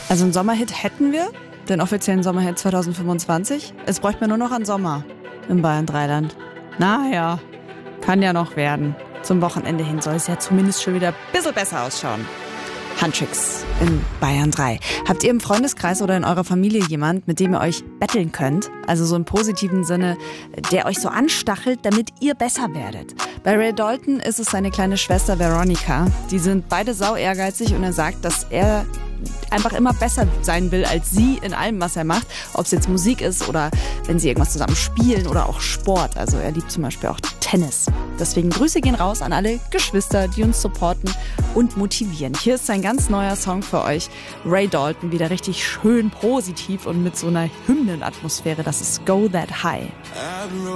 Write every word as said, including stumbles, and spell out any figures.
Also einen Sommerhit hätten wir, den offiziellen Sommerhit zwanzig fünfundzwanzig. Es bräuchte mir nur noch einen Sommer im Bayern drei Land. Naja, kann ja noch werden. Zum Wochenende hin soll es ja zumindest schon wieder ein bisschen besser ausschauen. Handtricks in Bayern drei. Habt ihr im Freundeskreis oder in eurer Familie jemand, mit dem ihr euch betteln könnt? Also so im positiven Sinne, der euch so anstachelt, damit ihr besser werdet. Bei Ray Dalton ist es seine kleine Schwester Veronica. Die sind beide sau ehrgeizig und er sagt, dass er einfach immer besser sein will als sie in allem, was er macht. Ob es jetzt Musik ist oder wenn sie irgendwas zusammen spielen oder auch Sport. Also er liebt zum Beispiel auch Tennis. Deswegen Grüße gehen raus an alle Geschwister, die uns supporten und motivieren. Hier ist ein ganz neuer Song für euch. Ray Dalton, wieder richtig schön positiv und mit so einer Hymnenatmosphäre. Das ist Go That High.